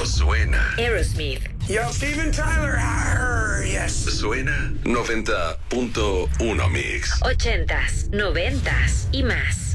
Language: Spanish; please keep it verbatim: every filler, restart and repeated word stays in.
suena. Aerosmith. Yo, Steven Tyler. Arr, yes. Suena noventa punto uno Mix. Ochentas, noventas y más.